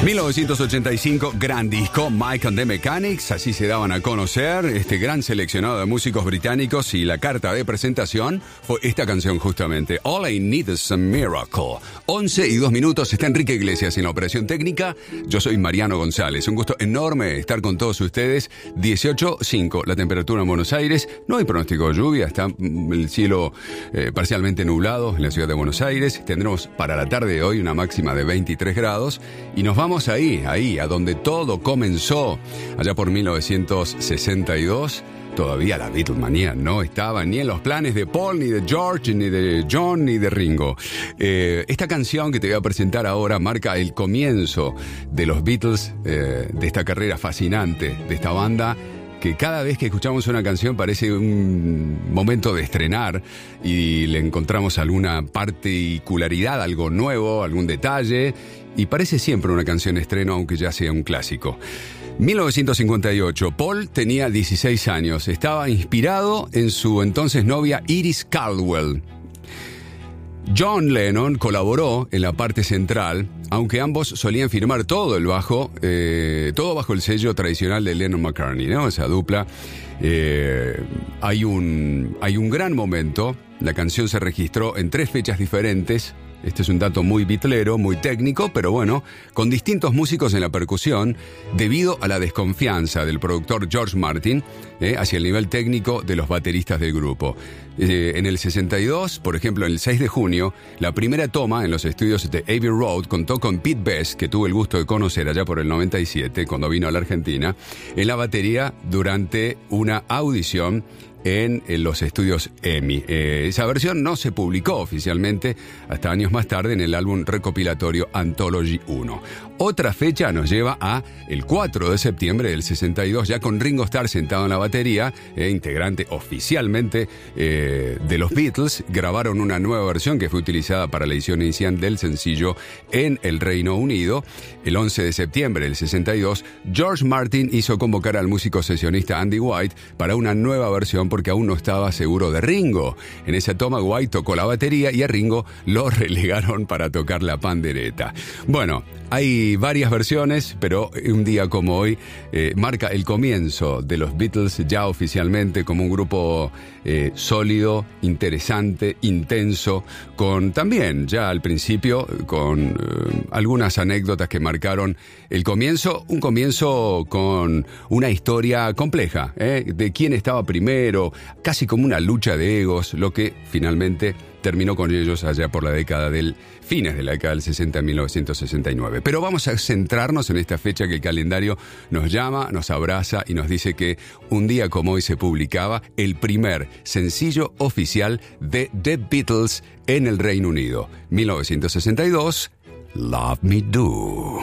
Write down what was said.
1985, gran disco, Mike and the Mechanics, así se daban a conocer este gran seleccionado de músicos británicos, y la carta de presentación fue esta canción justamente, All I Need Is a Miracle. 11:02, está Enrique Iglesias en la operación técnica, yo soy Mariano González, un gusto enorme estar con todos ustedes. 18.5 la temperatura en Buenos Aires, no hay pronóstico de lluvia, está el cielo parcialmente nublado en la ciudad de Buenos Aires, tendremos para la tarde de hoy una máxima de 23 grados, y nos vamos ahí, a donde todo comenzó, allá por 1962. Todavía la Beatlemanía no estaba ni en los planes de Paul, ni de George, ni de John, ni de Ringo. Esta canción que te voy a presentar ahora marca el comienzo de los Beatles, de esta carrera fascinante, de esta banda, que cada vez que escuchamos una canción parece un momento de estrenar y le encontramos alguna particularidad, algo nuevo, algún detalle, y parece siempre una canción estreno, aunque ya sea un clásico. 1958, Paul tenía 16 años, estaba inspirado en su entonces novia Iris Caldwell. John Lennon colaboró en la parte central, aunque ambos solían firmar todo el bajo, todo bajo el sello tradicional de Lennon-McCartney, ¿no? Esa dupla. Hay un gran momento, la canción se registró en 3 fechas diferentes. Este es un dato muy bitlero, muy técnico, pero bueno, con distintos músicos en la percusión, debido a la desconfianza del productor George Martin hacia el nivel técnico de los bateristas del grupo. En el 62, por ejemplo, en el 6 de junio, la primera toma en los estudios de Abbey Road contó con Pete Best, que tuve el gusto de conocer allá por el 97, cuando vino a la Argentina, en la batería durante una audición en los estudios EMI. Esa versión no se publicó oficialmente hasta años más tarde en el álbum recopilatorio Anthology 1. Otra fecha nos lleva a el 4 de septiembre del 62, ya con Ringo Starr sentado en la batería, integrante oficialmente de los Beatles. Grabaron una nueva versión que fue utilizada para la edición inicial del sencillo en el Reino Unido. El 11 de septiembre del 62, George Martin hizo convocar al músico sesionista Andy White para una nueva versión, porque aún no estaba seguro de Ringo. En esa toma White tocó la batería y a Ringo lo relegaron para tocar la pandereta. Bueno, hay varias versiones, pero un día como hoy marca el comienzo de los Beatles ya oficialmente como un grupo sólido, interesante, intenso, con también ya al principio con algunas anécdotas que marcaron el comienzo, un comienzo con una historia compleja, de quién estaba primero, casi como una lucha de egos, lo que finalmente terminó con ellos allá por fines de la década del 60, 1969. Pero vamos a centrarnos en esta fecha que el calendario nos llama, nos abraza y nos dice que un día como hoy se publicaba el primer sencillo oficial de The Beatles en el Reino Unido. 1962, Love Me Do.